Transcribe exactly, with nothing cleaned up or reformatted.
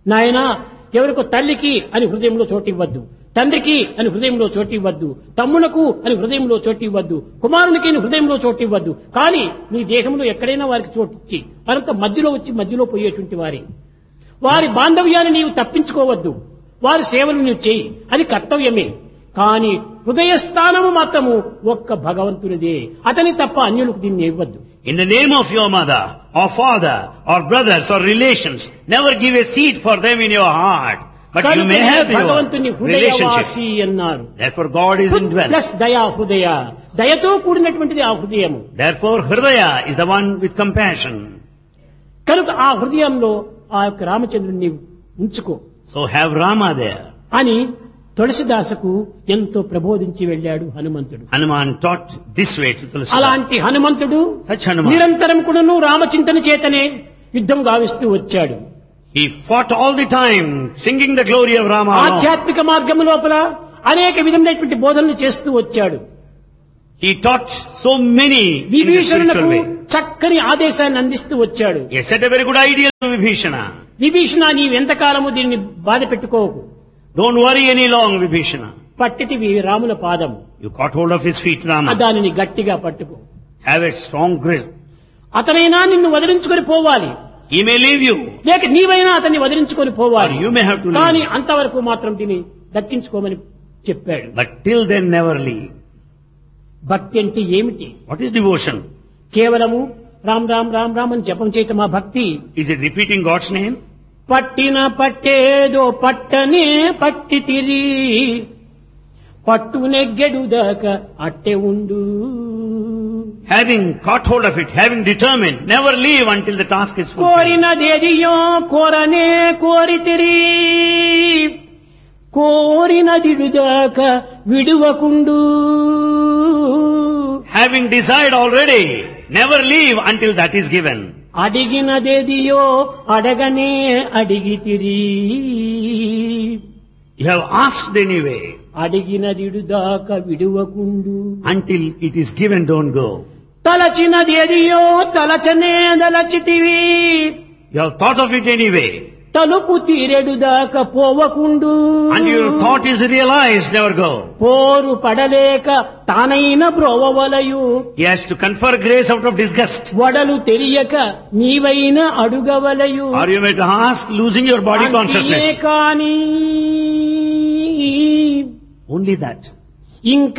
నాయనా ఎవరికో తల్లికి అని హృదయంలో చోటు ఇవ్వద్దు, తండ్రికి అని హృదయంలో చోటు ఇవ్వద్దు, తమ్మునకు అని హృదయంలో చోటు ఇవ్వద్దు, కుమారునికి అని హృదయంలో చోటు ఇవ్వద్దు. కానీ నీ దేహంలో ఎక్కడైనా వారికి చోటు ఇచ్చి వారంతా మధ్యలో వచ్చి మధ్యలో పోయేటువంటి వారి వారి బాంధవ్యాన్ని నీవు తప్పించుకోవద్దు, వారి సేవలు నీవు చేయి, అది కర్తవ్యమే. కానీ హృదయస్థానము మాత్రము ఒక్క భగవంతునిదే, అతని తప్ప అన్యులకు దీన్ని ఇవ్వద్దు. In the name of your mother, or father, or brothers, or relations, never give a seat for them in your heart. But you may have your భగవంతుని హృదయవాసి అన్నారు. Therefore God is indwelt. Plus దయా హృదయ, దయతో కూడినటువంటిది ఆ హృదయము. Therefore Hridaya is the one with compassion. కనుక ఆ హృదయంలో ఆ యొక్క రామచంద్రుని ఉంచుకో. So have Rama there. అని తులసిదాసుకు ఎంతో ప్రబోధించి వెళ్ళాడు హనుమంతుడు. Hanuman taught this way to Tulsidas. అలాంటి హనుమంతుడు Such Hanuman. నిరంతరం కూడాను రామచింతన చేతనే యుద్ధం గావిస్తూ వచ్చాడు. He fought all the time, singing the glory of Rama alone. ఆధ్యాత్మిక మార్గం లోపల అనేక విధమైనటువంటి బోధనలు చేస్తూ వచ్చాడు. He taught so many in the విభీషణులకు spiritual way. చక్కని ఆదేశాన్ని అందిస్తూ వచ్చాడు. He set a very good idea to Vibhishana. Vibhishana నీవెంతకాలము దీన్ని బాధ పెట్టుకోకు, Don't worry any long, Vibhishana. పట్టితివి రాముల పాదము, You caught hold of his feet, Rama. దానిని గట్టిగా పట్టుకో. Have a strong grip. అతనైనా నిన్ను వదిలించుకొని పోవాలి, He may leave you, లేక నీవైనా అతన్ని వదిలించుకొని or పోవాలి. you may have to కానీ leave. అంతవరకు మాత్రం దీన్ని దక్కించుకోమని చెప్పాడు. But till then, never leave. భక్తి అంటే ఏమిటి? What is devotion? కేవలము రామ్ రామ్ రామ్ రామ్ అని జపం చేయటం ఆ భక్తి? Is it repeating God's name? పట్టిన పట్టేదో పట్టనే పట్టి తిరి పట్టు నెగ్గెడుదాకా అట్టే ఉండు. Having caught hold of it, having determined, never leave until the task is fulfilled. కోరినదేదియో కోరనే కోరితిరి కోరినదిడుదాకా విడువకుండు. Having desired already, never leave until that is given. అడిగినదేదియో అడగనే అడిగితిరి You have asked anyway. అడిగినదిడుదాకా విడువకుండు. Until it is given, don't go. తలచినదేదియో తలచనే దలచితివి You have thought of it anyway. తలుపు తీరెడుదాకా పోవకుండు. And your thought is realized, never go. పోరు పడలేక తానైన బ్రోవవలయు He has to confer grace out of disgust. వడలు తెలియక నీవైన అడుగవలయు. Or you may ask, losing your body అంతే consciousness. కాని Only that. ఇంక